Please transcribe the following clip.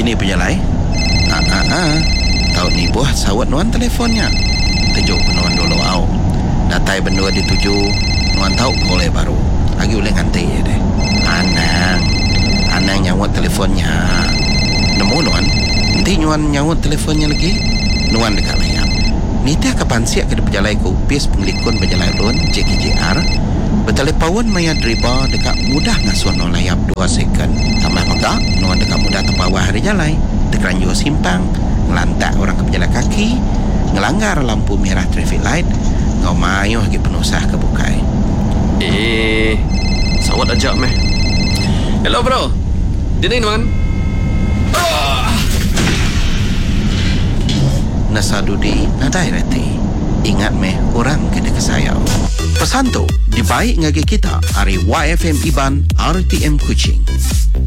Ini penjalai. Tahu ni buah sawat nuan telefonnya. Tujuk nuan dulu au. Datai bendua dituju nuan tahu boleh baru. Lagi boleh nganti ya deh. Anang nyawat telefonnya. Nemu nuan. Nanti nuan nyawat telefonnya lagi. Nuan dekat layar. Nita kapan siap ke berjalai ke upis penglikun berjalai lun JKJR. Bertelepawon maya driba dekat mudah ngasuan no layap 2 second. Tambah maka nuan dekat mudah terpawah hari jalai. Tekeranjur simpang. Ngelantak orang ke berjalan kaki. Ngelanggar lampu merah traffic light. Ngau mayuh lagi penusah ke bukai. Sawat ajak meh. Hello bro. Dini nuan. Nasadudi nadai reti. Ingat meh orang kena kesayau. Pesan tu dibaik ngagi kita hari YFM Iban RTM Kuching.